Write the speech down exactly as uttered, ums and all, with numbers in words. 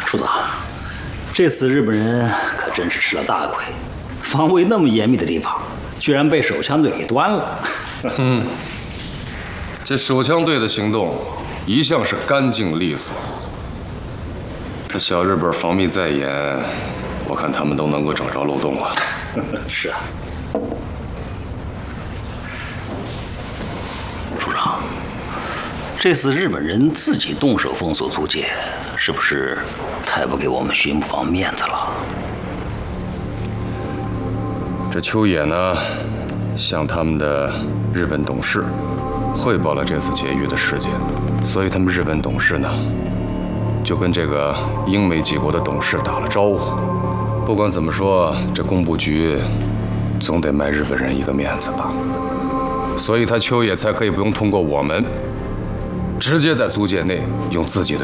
处长，这次日本人可真是吃了大亏，防卫那么严密的地方，居然被手枪队给端了。 嗯，这手枪队的行动一向是干净利索。这小日本防密再严，我看他们都能够找着漏洞啊。 是啊。 处长，这次日本人自己动手封锁租界，是不是太不给我们巡捕房面子了？ 这秋野呢，向他们的日本董事汇报了这次劫狱的事件，所以他们日本董事呢，就跟这个英美几国的董事打了招呼。不管怎么说，这工部局总得卖日本人一个面子吧。 所以他秋野才可以不用通过我们，直接在租界内用自己的